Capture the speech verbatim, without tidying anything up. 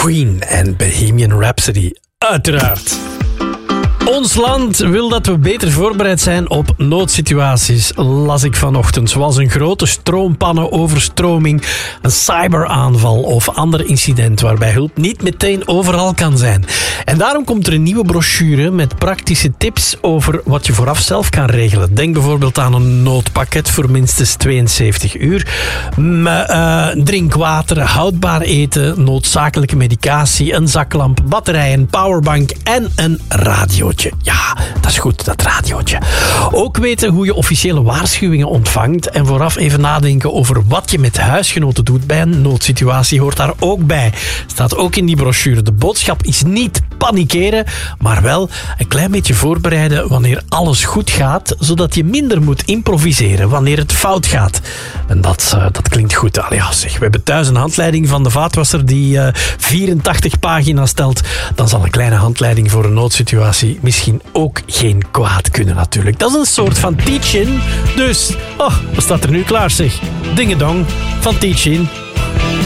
Queen en Bohemian Rhapsody, uiteraard. Ons land wil dat we beter voorbereid zijn op noodsituaties, las ik vanochtend. Zoals een grote stroompannenoverstroming, een cyberaanval of ander incident waarbij hulp niet meteen overal kan zijn. En daarom komt er een nieuwe brochure met praktische tips over wat je vooraf zelf kan regelen. Denk bijvoorbeeld aan een noodpakket voor minstens tweeënzeventig uur. Uh, drinkwater, houdbaar eten, noodzakelijke medicatie, een zaklamp, batterijen, powerbank en een radiootje. Ja, dat is goed, dat radiootje. Ook weten hoe je officiële waarschuwingen ontvangt en vooraf even nadenken over wat je met huisgenoten doet bij een noodsituatie hoort daar ook bij. Staat ook in die brochure. De boodschap is niet panikeren, maar wel een klein beetje voorbereiden wanneer alles goed gaat, zodat je minder moet improviseren wanneer het fout gaat. En dat, uh, dat klinkt goed. Allee, ja, zeg. We hebben thuis een handleiding van de vaatwasser die uh, vierentachtig pagina's telt. Dan zal een kleine handleiding voor een noodsituatie misschien ook geen kwaad kunnen natuurlijk. Dat is een soort van teach-in. Dus, oh, wat staat er nu klaar zeg? Dingedong van teach-in.